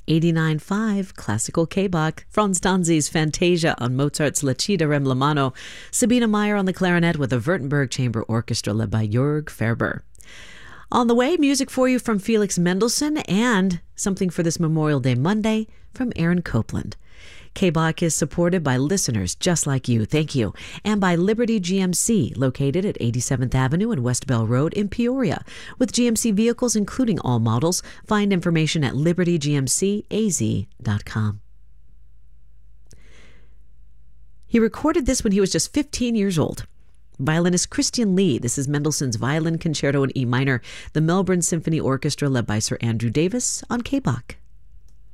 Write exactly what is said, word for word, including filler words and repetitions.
eighty-nine point five Classical K-Bach, Franz Danzi's Fantasia on Mozart's La Ci darem la mano, Sabina Meyer on the clarinet with the Württemberg Chamber Orchestra led by Jörg Ferber. On the way, music for you from Felix Mendelssohn and something for this Memorial Day Monday from Aaron Copland. K-Bach is supported by listeners just like you, thank you, and by Liberty G M C, located at eighty-seventh Avenue and West Bell Road in Peoria. With G M C vehicles, including all models, find information at liberty g m c a z dot com. He recorded this when he was just fifteen years old. Violinist Christian Lee, this is Mendelssohn's Violin Concerto in E minor, the Melbourne Symphony Orchestra led by Sir Andrew Davis on K-Bach.